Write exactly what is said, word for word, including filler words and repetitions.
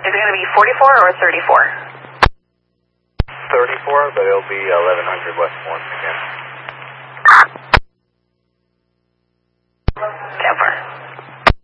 Is it going to be forty-four or thirty-four? thirty-four, but it'll be eleven hundred West Morton again.